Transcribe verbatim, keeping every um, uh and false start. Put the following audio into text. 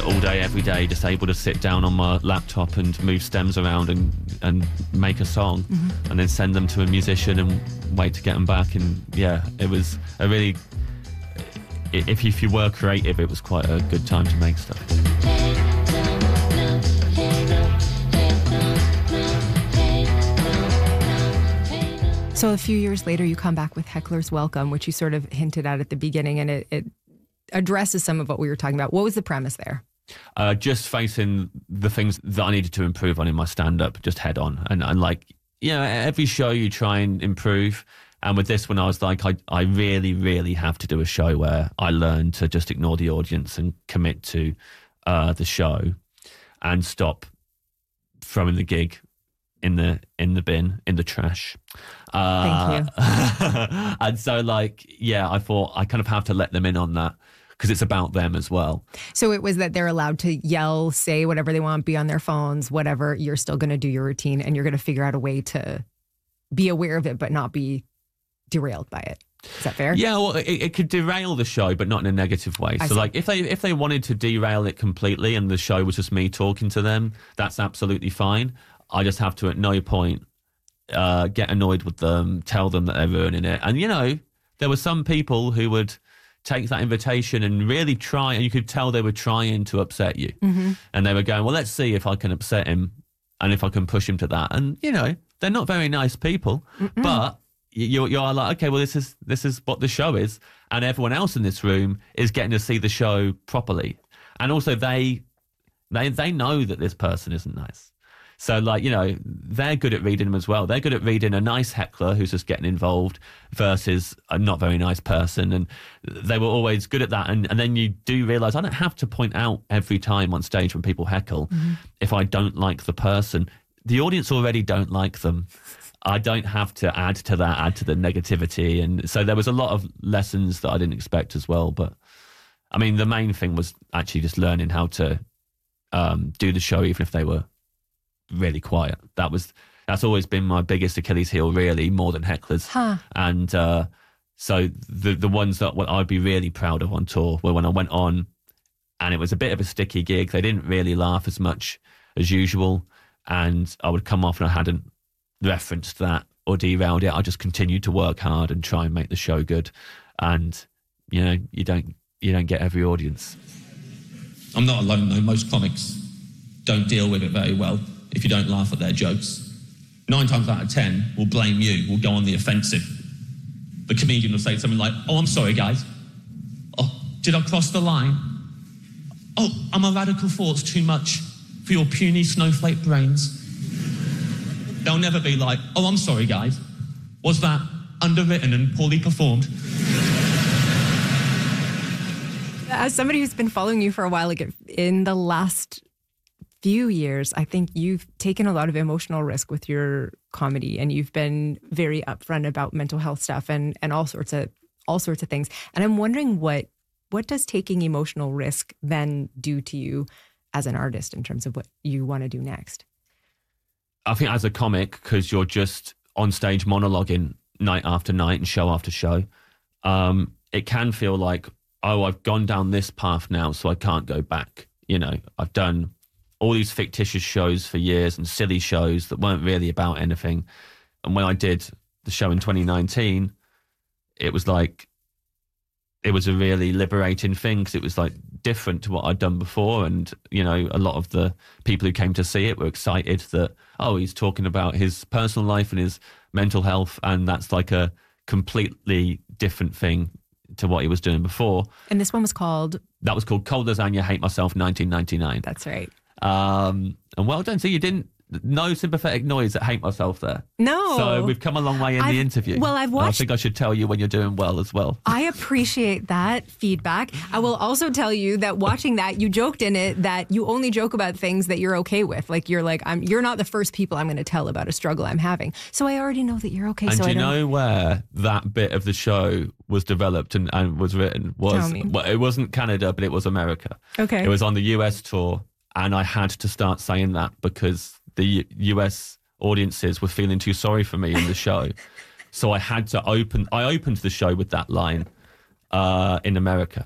all day, every day, just able to sit down on my laptop and move stems around and, and make a song, mm-hmm. and then send them to a musician and wait to get them back. And yeah, it was a really, if you, if you were creative, it was quite a good time to make stuff. So a few years later, you come back with Heckler's Welcome, which you sort of hinted at at the beginning, and it, it addresses some of what we were talking about. What was the premise there? Uh, just facing the things that I needed to improve on in my stand-up, just head on. And, and like, you know, every show you try and improve. And with this one, I was like, I, I really, really have to do a show where I learn to just ignore the audience and commit to uh, the show and stop throwing the gig in the in the bin, in the trash. Uh, Thank you. And so, like, yeah, I thought I kind of have to let them in on that because it's about them as well. So it was that they're allowed to yell, say whatever they want, be on their phones, whatever. You're still going to do your routine and you're going to figure out a way to be aware of it but not be derailed by it. Is that fair? Yeah, well, it, it could derail the show, but not in a negative way. I so, see. like, if they if they wanted to derail it completely and the show was just me talking to them, that's absolutely fine. I just have to, at no point, uh, get annoyed with them, tell them that they're ruining it. And, you know, there were some people who would take that invitation and really try, and you could tell they were trying to upset you. Mm-hmm. And they were going, well, let's see if I can upset him and if I can push him to that. And, you know, they're not very nice people, Mm-mm. but you, you are like, okay, well, this is this is what the show is. And everyone else in this room is getting to see the show properly. And also they they they know that this person isn't nice. So, like, you know, they're good at reading them as well. They're good at reading a nice heckler who's just getting involved versus a not very nice person. And they were always good at that. And, and then you do realise I don't have to point out every time on stage when people heckle mm-hmm. if I don't like the person. The audience already don't like them. I don't have to add to that, add to the negativity. And so there was a lot of lessons that I didn't expect as well. But, I mean, the main thing was actually just learning how to um, do the show even if they were really quiet. That was that's always been my biggest Achilles heel, really, more than hecklers. Huh. And uh, so the the ones that I'd be really proud of on tour were when I went on and it was a bit of a sticky gig. They didn't really laugh as much as usual, and I would come off and I hadn't referenced that or derailed it. I just continued to work hard and try and make the show good. And you know, you don't you don't get every audience. I'm not alone though. Most comics don't deal with it very well. If you don't laugh at their jokes, nine times out of ten will blame you, will go on the offensive. The comedian will say something like, oh, I'm sorry, guys. Oh, did I cross the line? Oh, are my radical thoughts too much for your puny snowflake brains? They'll never be like, oh, I'm sorry, guys. Was that underwritten and poorly performed? As somebody who's been following you for a while, like in the last few years, I think you've taken a lot of emotional risk with your comedy, and you've been very upfront about mental health stuff and, and all sorts of all sorts of things. And I'm wondering what what does taking emotional risk then do to you as an artist in terms of what you want to do next? I think as a comic, because you're just on stage monologuing night after night and show after show, um, it can feel like, oh, I've gone down this path now, so I can't go back. You know, I've done all these fictitious shows for years and silly shows that weren't really about anything. And when I did the show in twenty nineteen, it was like, it was a really liberating thing because it was like different to what I'd done before. And, you know, a lot of the people who came to see it were excited that, oh, he's talking about his personal life and his mental health. And that's like a completely different thing to what he was doing before. And this one was called? That was called Cold Lasagna, Hate Myself, nineteen ninety-nine. That's right. Um, and well done. So you didn't, no sympathetic noise at Hate Myself there. No. So we've come a long way in I've, the interview. Well, I've watched. I think I should tell you when you're doing well as well. I appreciate that feedback. I will also tell you that watching that, you joked in it that you only joke about things that you're okay with. Like you're like, I'm. You're not the first people I'm going to tell about a struggle I'm having. So I already know that you're okay. And so do I you don't... know where that bit of the show was developed and, and was written? Was Tell me. Well, it wasn't Canada, but it was America. Okay. It was on the U S tour, and I had to start saying that because the U S audiences were feeling too sorry for me in the show. So I had to open, I opened the show with that line uh, in America.